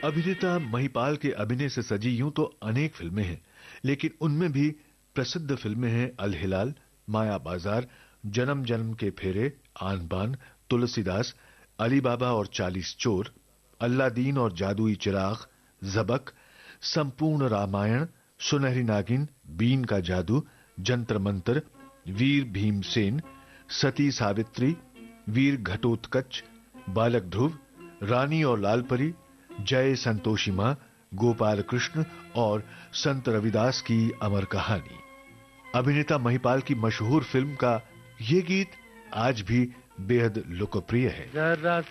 अभिनेता महिपाल के अभिनय से सजी यूं तो अनेक फिल्में हैं, लेकिन उनमें भी प्रसिद्ध फिल्में हैं अल-हिलाल, माया बाजार, जन्म जन्म के फेरे, आन बान, तुलसीदास, अली बाबा और 40 चोर, अल्लादीन और जादुई चिराग, ज़बक, संपूर्ण रामायण, सुनहरी नागिन, बीन का जादू, जंतर मंतर, वीर भीमसेन, सती सावित्री, वीर घटोत्कच, बालक ध्रुव, रानी और लालपरी, जय संतोषी मां, गोपाल कृष्ण और संत रविदास की अमर कहानी। अभिनेता महिपाल की मशहूर फिल्म का ये गीत आज भी बेहद लोकप्रिय है। जरा